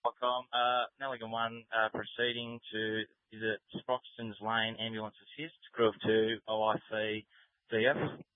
Com. Nelligan 1, proceeding to visit Sproxton's Lane Ambulance Assist, crew of 2, OIC DF.